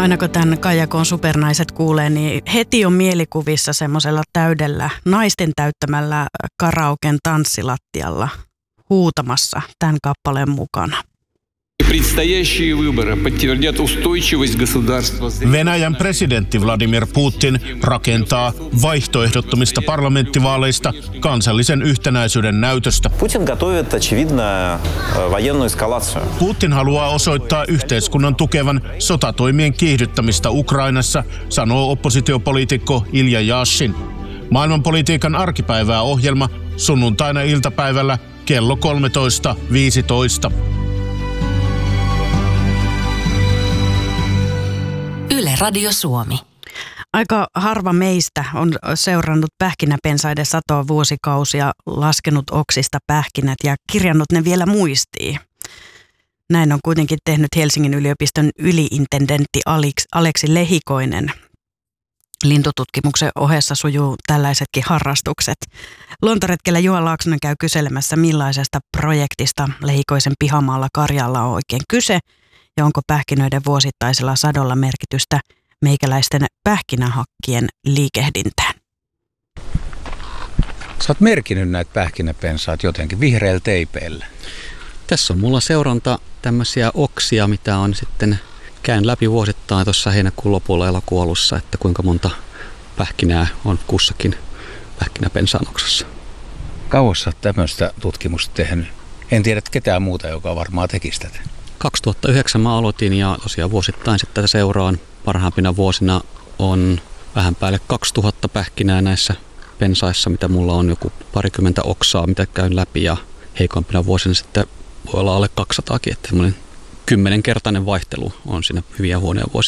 Aina kun tämän Kaijakon supernaiset kuulee, niin heti on mielikuvissa semmoisella täydellä naisten täyttämällä karaoken tanssilattialla huutamassa tämän kappaleen mukana. Venäjän presidentti Vladimir Putin rakentaa vaihtoehdottomista parlamenttivaaleista kansallisen yhtenäisyyden näytöstä. Putin haluaa osoittaa yhteiskunnan tukevan sotatoimien kiihdyttämistä Ukrainassa, sanoo oppositiopoliitikko Ilja Yashin. Maailmanpolitiikan arkipäivää ohjelma sunnuntaina iltapäivällä kello 13.15. Yle Radio Suomi. Aika harva meistä on seurannut pähkinäpensaiden satoa vuosikausia, laskenut oksista pähkinät ja kirjannut ne vielä muistiin. Näin on kuitenkin tehnyt Helsingin yliopiston yliintendentti Aleksi Lehikoinen. Lintututkimuksen ohessa sujuu tällaisetkin harrastukset. Luontoretkellä Juha Laaksonen käy kyselemässä, millaisesta projektista Lehikoisen pihamaalla Karjalla on oikein kyse ja onko pähkinöiden vuosittaisella sadolla merkitystä meikäläisten pähkinähakkien liikehdintään. Sä oot merkinnyt näitä pähkinäpensaat jotenkin vihreällä teipeillä. Tässä on mulla seuranta tämmöisiä oksia, mitä on sitten käyn läpi vuosittain tuossa heinäkuun lopulla elokuun alussa, että kuinka monta pähkinää on kussakin pähkinäpensaan oksassa. Kauas sä oot tämmöistä tutkimusta tehnyt? En tiedä ketään muuta, joka varmaan tekisi tätä. 2009 mä aloitin ja tosiaan vuosittain sitten tätä seuraan. Parhaimpina vuosina on vähän päälle 2000 pähkinää näissä pensaissa, mitä mulla on joku parikymmentä oksaa, mitä käyn läpi ja heikoimpina vuosina sitten voi olla alle 200kin, että semmoinen 10-kertainen vaihtelu on siinä hyviä huonoja vuosia.